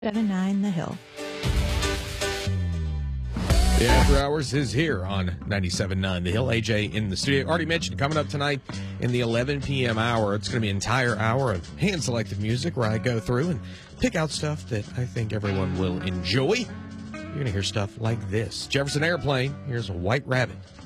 97.9 The Hill. The After Hours is here on 97.9 The Hill. AJ in the studio. Already mentioned, coming up tonight in the 11 p.m. hour, it's going to be an entire hour of hand-selected music where I go through and pick out stuff that I think everyone will enjoy. You're going to hear stuff like this. Jefferson Airplane, here's a White Rabbit.